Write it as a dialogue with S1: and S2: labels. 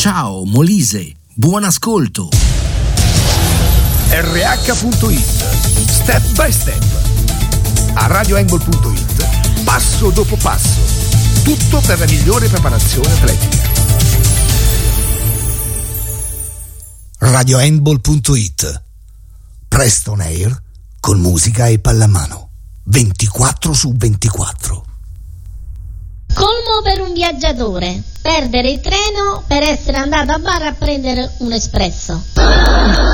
S1: Ciao Molise, buon ascolto.
S2: RH.it, step by step. A radioangle.it, passo dopo passo. Tutto per la migliore preparazione atletica.
S3: radiohandball.it, Preston Air con musica e pallamano 24/24.
S4: Colmo per un viaggiatore: perdere il treno per essere andato a bar a prendere un espresso.